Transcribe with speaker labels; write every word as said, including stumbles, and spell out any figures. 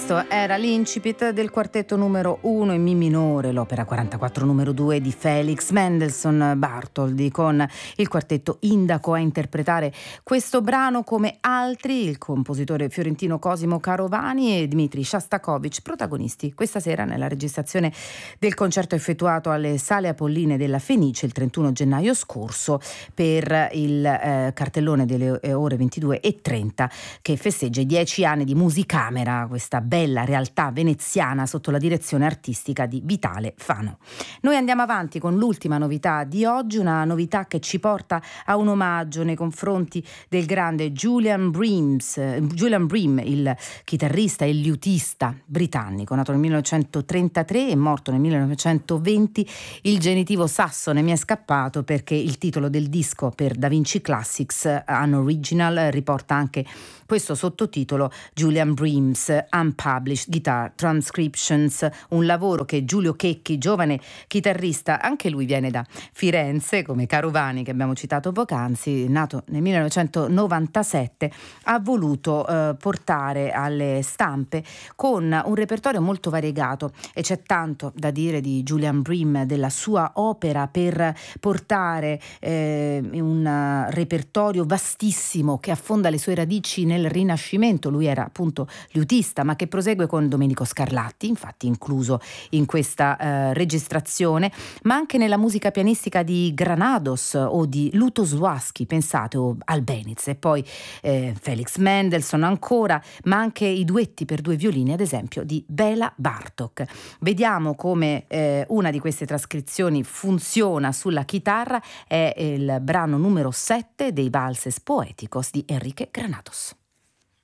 Speaker 1: Questo era l'incipit del quartetto numero uno in Mi minore, l'opera quarantaquattro numero due di Felix Mendelssohn Bartholdy, con il quartetto Indaco a interpretare questo brano come altri il compositore fiorentino Cosimo Carovani e Dmitri Shostakovich, protagonisti questa sera nella registrazione del concerto effettuato alle Sale Apolline della Fenice il trentuno gennaio scorso per il eh, cartellone delle ore ventidue e trenta che festeggia i dieci anni di Musicamera, questa bella realtà veneziana sotto la direzione artistica di Vitale Fano. Noi andiamo avanti con l'ultima novità di oggi, una novità che ci porta a un omaggio nei confronti del grande Julian Breams, Julian Bream, il chitarrista e liutista britannico, nato nel millenovecentotrentatré e morto nel millenovecentoventi. Il genitivo sassone mi è scappato perché il titolo del disco per Da Vinci Classics Unoriginal riporta anche questo sottotitolo, Julian Bream's Unpublished Guitar Transcriptions, un lavoro che Giulio Checchi, giovane chitarrista, anche lui viene da Firenze, come Carovani che abbiamo citato poc'anzi, nato nel millenovecentonovantasette, ha voluto eh, portare alle stampe con un repertorio molto variegato, e c'è tanto da dire di Julian Bream, della sua opera per portare eh, un repertorio vastissimo che affonda le sue radici nel Rinascimento. Lui era appunto liutista, ma che prosegue con Domenico Scarlatti, infatti incluso in questa eh, registrazione, ma anche nella musica pianistica di Granados o di Lutosławski, pensate, o Albeniz, e poi eh, Felix Mendelssohn ancora, ma anche i duetti per due violini, ad esempio di Béla Bartók. Vediamo come eh, una di queste trascrizioni funziona sulla chitarra, è il brano numero sette dei Valses Poéticos di Enrique Granados.